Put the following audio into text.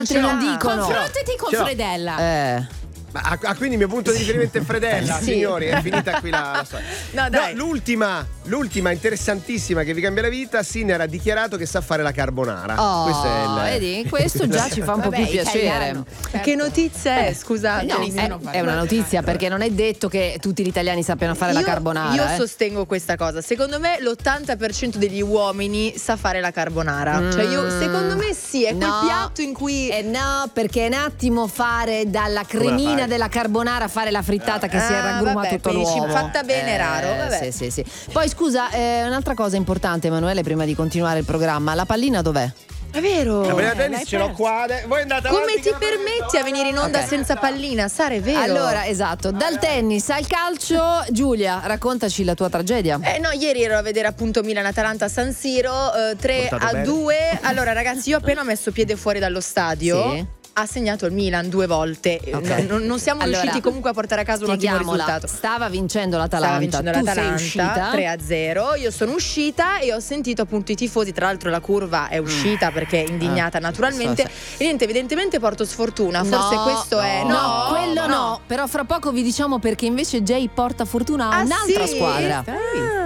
altri non dicono. Confrontati con Fredella. Quindi il mio punto di riferimento è Fredella, Sì. signori, è finita qui la storia. No, dai. L'ultima interessantissima che vi cambia la vita, Sinner ha dichiarato che sa fare la carbonara. Questo è il... Vedi, questo già ci fa un po' più piacere. Italiano. Che notizia è? Scusate. No, è una notizia, perché non è detto che tutti gli italiani sappiano fare la carbonara. Io sostengo questa cosa. Secondo me l'80% degli uomini sa fare la carbonara. Secondo me sì, è quel piatto in cui no, perché è un attimo fare dalla cremina della carbonara fare la frittata che si raggruma tutto l'uovo. Fatta bene, raro. Vabbè. Sì. Poi scusa, un'altra cosa importante, Emanuele, prima di continuare il programma, la pallina dov'è? È vero. La pallina tennis ce l'ho qua. Voi andate Come avanti, ti permetti a venire in onda senza pallina? Sara, è vero. Allora, esatto, dal tennis al calcio, Giulia, raccontaci la tua tragedia. No, ieri ero a vedere appunto Milan-Atalanta a San Siro, 3-2. Allora, ragazzi, io appena ho messo piede fuori dallo stadio. Sì. Ha segnato il Milan 2 volte. Okay. Non siamo riusciti comunque a portare a casa un ottimo risultato. Stava vincendo l'Atalanta. Tu sei uscita 3-0. Io sono uscita e ho sentito appunto i tifosi. Tra l'altro la curva è uscita perché è indignata naturalmente. E niente, evidentemente porto sfortuna. Forse questo è. No, quello no. Però fra poco vi diciamo perché invece Jay porta fortuna a un'altra squadra.